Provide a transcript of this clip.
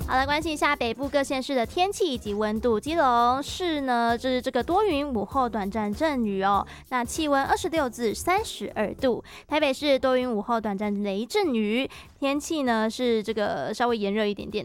好了，关心一下北部各县市的天气以及温度。基隆市呢，就是这个多云，午后短暂阵雨哦。那气温26至32度。台北市多云，午后短暂雷阵雨，天气呢是这个稍微炎热一点点